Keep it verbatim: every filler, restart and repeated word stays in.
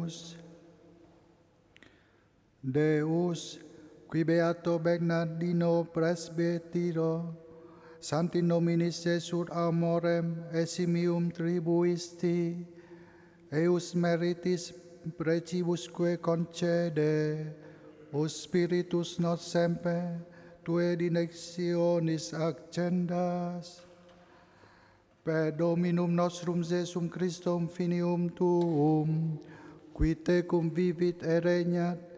Oremus. Deus, qui beato Bernardino presbytero, Sancti nominis Jesut amorem esimium tribuisti, eus meritis precibusque concede, os spiritus nos semper, tue directionis accendas, per Dominum nostrum Jesum Christum finium tuum, qui tecum vivit et regnat,